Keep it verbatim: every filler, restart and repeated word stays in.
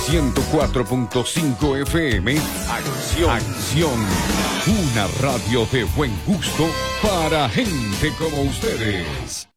ciento cuatro punto cinco F M. Acción. Acción. Una radio de buen gusto para gente como ustedes.